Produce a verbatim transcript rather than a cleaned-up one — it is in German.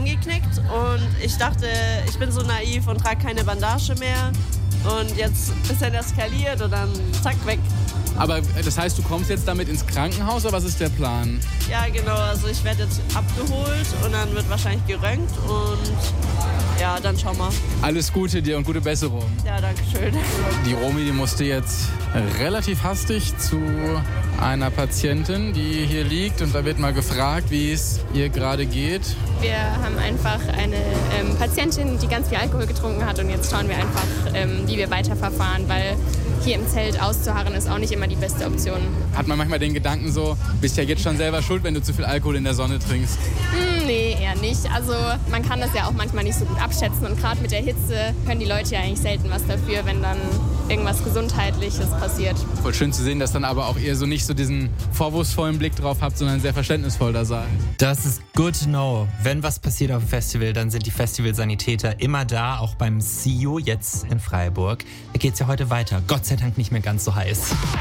eingeknickt und ich dachte, ich bin so naiv und trage keine Bandage mehr. Und jetzt ein bisschen eskaliert und dann zack, weg. Aber das heißt, du kommst jetzt damit ins Krankenhaus oder was ist der Plan? Ja, genau. Also ich werde jetzt abgeholt und dann wird wahrscheinlich geröntgt und ja, dann schauen wir. Alles Gute dir und gute Besserung. Ja, danke schön. Die Romy, die musste jetzt relativ hastig zu einer Patientin, die hier liegt. Und da wird mal gefragt, wie es ihr gerade geht. Wir haben einfach eine ähm, Patientin, die ganz viel Alkohol getrunken hat. Und jetzt schauen wir einfach, ähm, wie wir weiterverfahren, weil hier im Zelt auszuharren ist auch nicht immer die beste Option. Hat man manchmal den Gedanken so, bist ja jetzt schon selber schuld, wenn du zu viel Alkohol in der Sonne trinkst? Hm, nee, eher nicht. Also man kann das ja auch manchmal nicht so gut abschätzen. Und gerade mit der Hitze können die Leute ja eigentlich selten was dafür, wenn dann irgendwas Gesundheitliches passiert. Voll schön zu sehen, dass dann aber auch ihr so nicht so diesen vorwurfsvollen Blick drauf habt, sondern sehr verständnisvoll da seid. Das ist good to know. Wenn was passiert auf dem Festival, dann sind die Festivalsanitäter immer da, auch beim C U jetzt in Freiburg. Da geht's ja heute weiter. Gott sei Dank nicht mehr ganz so heiß.